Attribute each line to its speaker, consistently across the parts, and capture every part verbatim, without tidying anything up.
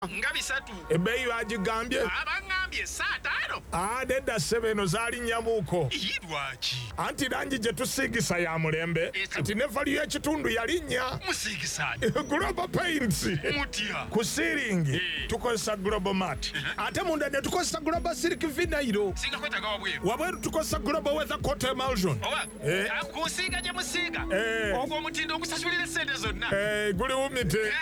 Speaker 1: Ngabisatu.
Speaker 2: Ebei bagigambye.
Speaker 1: Abangambye saatano.
Speaker 2: Ah, deda sebeno zali nyamuko.
Speaker 1: Yibwachi.
Speaker 2: Anti rangi je tusigisa ya mulembe. Ati nefali ya chitundu yalinya.
Speaker 1: Musigisa.
Speaker 2: Global Paints.
Speaker 1: Mutia.
Speaker 2: Kusiringi. Hey. Tukosa Global Mat. Ate munda ne tukosa Global Silk Vinyl.
Speaker 1: Singa kweta gawa bweru.
Speaker 2: Wabweru tukosa Global Weather Coat Emulsion.
Speaker 1: Owa. Eh. Akusiga je musiga.
Speaker 2: Eh.
Speaker 1: Ogwo mutindo okusasulira sente zonna.
Speaker 2: Eh, guli umite.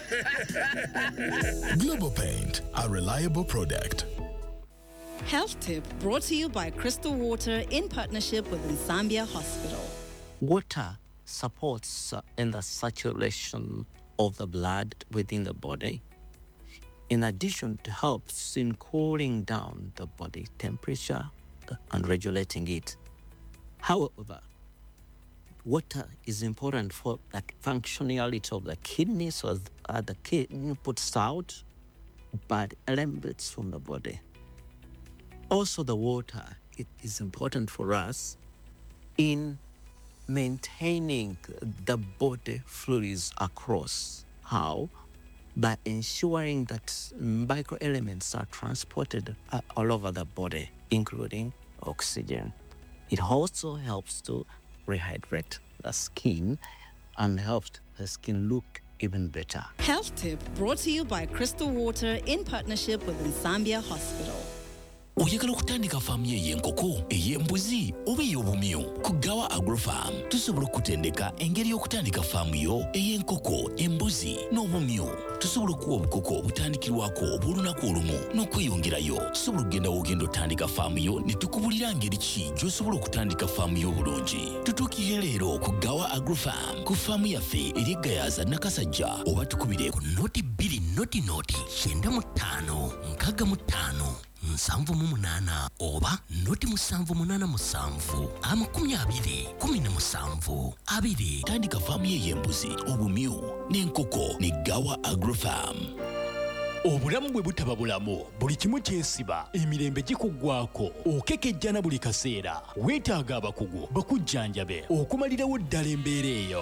Speaker 3: Global Paint, a reliable product.
Speaker 4: Health tip brought to you by Crystal Water in partnership with Zambia Hospital.
Speaker 5: Water supports uh, in the circulation of the blood within the body. In addition, it helps in cooling down the body temperature uh, and regulating it. However, water is important for the functionality of the kidney, so uh, the kidney puts out bad elements from the body. Also, the water, it is important for us in maintaining the body fluids across. How? By ensuring that microelements are transported uh, all over the body, including oxygen. It also helps to rehydrate the skin and helps the skin look even better.
Speaker 4: Health tip brought to you by Crystal Water in partnership with Zambia Hospital.
Speaker 3: Oyagala okutandika faamu y'enkoko, ey'embuzi oba ey'obumyu? Ku Gawa Agrofarm tusobola okutendeka engeri y'okutandika faamu yo ey'enkoko, embuzi n'obumyu. Tusobola okuwa obukoko obutandikirwako obw'olunaku olumu n'okweyongerayo. Tusobola okugenda w'ogenda otandika faamu yo ne tukubulira ngeri ki gy'osobola okutandika faamu yo obulungi. Tutuukirire leero ku Gawa Agrofarm ku faamu yaffe eri Gayaza Nakasajja, oba tukubire ku noti bbiri noti noti kyenda mu ttaano nkaaga mu ttaano nsanvu mu munaana oba noti musanvu munaana musanvu amakumi abiri kumi na musanvu abiri. Tandika faamu y'embuzi, obumyu n'enkoko ne Gawa Agrofarm.
Speaker 6: Obulamu bwe butaba bulamu, buli kimu kyesiba, emirembe gikuggwaako, okekejjana buli kaseera. Weetaaga abakugu bakujjanjabe okumalirawo ddala embeera eyo.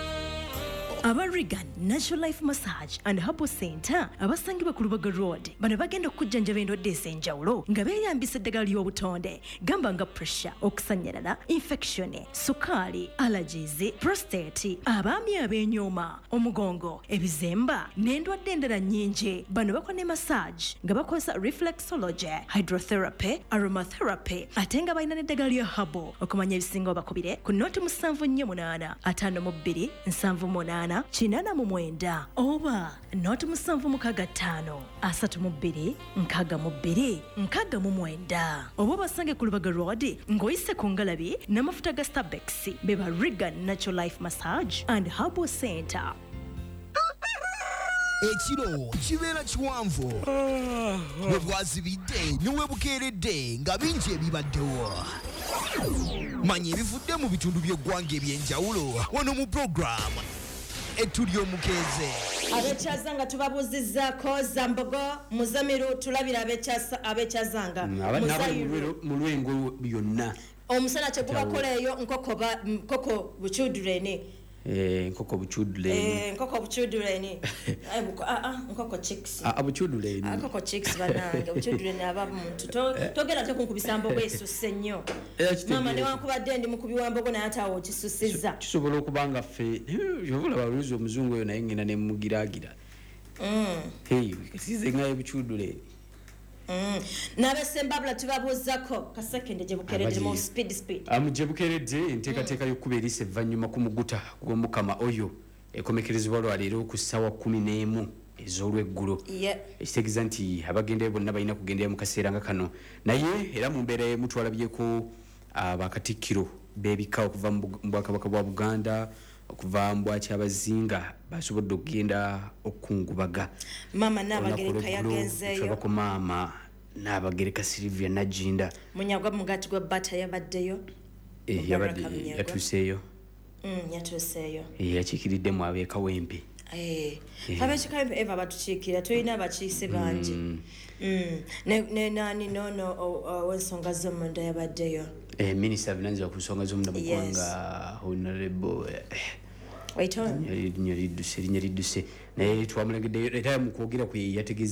Speaker 7: Aba Regan Natural Life Massage and Herbal Center abasangibwa ku Lubaga Road bano bagenda okujjanjaba endwadde ez'enjawulo nga beeyambisa eddagala ly'obutonde gamba nga pressure, okusanyalala, infection, sukaali, allergies, prostate, abaami ab'enyooma, omugongo, ebizemba n'endwadde endala nnyingi. Bano bakola ne massage nga bakozesa reflexology, hydrotherapy, aromatherapy ate nga balina n'eddagala lya herbal. Okumanya ebisinga obakubire ku noti musanvu nnya munaana ataano mu bbiri nsanvu munaana kinana mu mwenda oba noti musanvu mukaaga ttaano asatu mu bbiri nkaaga mu bbiri nkaaga mu mwenda. Oba basange ku Lubaga Road ng'oyise ku ngalabi n'amafuta ga Starbex be ba Regan Natural Life Massage and Herbal Center.
Speaker 8: Ekiro kibeera kiwanvu bwe bwazibidde ne bukeeredde nga bingi ebibaddewo. Manya ebivudde mu bitundu by'eggwanga eby'enjawulo wano mu program Etulio Mukeze.
Speaker 9: Abechazanga tubabuzizzaako Zambogo Muzamiru tulabira abechasa abechazanga
Speaker 10: Muzayiru mu lwengo byonna.
Speaker 9: Omusana kye gubakola eyo nkoko ba nkoko buchudurene.
Speaker 10: Eh nkoko buchudurene.
Speaker 9: Eh nkoko buchudurene. Ayibuko a a nkoko chicks.
Speaker 10: A buchudurene.
Speaker 9: A nkoko chicks bananga buchudurene ababu muntu to togera te kunkubisa Mbogo esuse nnyo. Mama ne wankubadde ndi mukubi wa Mbogo naye atawo kisusiza.
Speaker 10: Kisobola okubanga ffe yovula baluzo omuzungu oyo naye ngina ne mugiragira.
Speaker 9: Mm.
Speaker 10: Hey, kasize ngaye buchudurene.
Speaker 9: Mm. Nabe sembabula tubabuuzako kasekende gye bukeredde mu speed speed.
Speaker 10: Amu gye bukeredde enteekateeka y'okkuba eriisa evvannyuma ku muguta gw'omukama oyo ekomekerezebwa lwaleero ku ssaawa kumi n'emu ez'olweggulo.
Speaker 9: Yeah.
Speaker 10: Ekitegeeza nti abagendayo bonna balina kugendera mu kaseera nga kano naye era mu mbeera mutwalabyeko abakatikkiro b'ebika okuva mu Bwakabaka bwa Buganda okuva mu Bwakyabazinga basobodde okugenda okukungubaga.
Speaker 9: Mama Nabagereka yagenzeeyo.
Speaker 10: Twabako maama Nabagereka Sylvia Najinda.
Speaker 9: Munyagwa mugati gwa bata yabaddeyo.
Speaker 10: Eh yabadde yatuseeyo.
Speaker 9: Mm yatuseeyo.
Speaker 10: Eh yakikiridde mu abeeka wempe.
Speaker 9: Eh abekika wempe eva batukiikira tulina abakiise bangi. Mm ne ne nani nono wensonga z'omunda yabaddeyo.
Speaker 10: Eh minister binanza ku nsonga z'omunda mu ggwanga honorable
Speaker 9: Wait on.
Speaker 10: Erinnya lidduse erinnya lidduse naye twamulengedde era mu kwogera kwe yategeza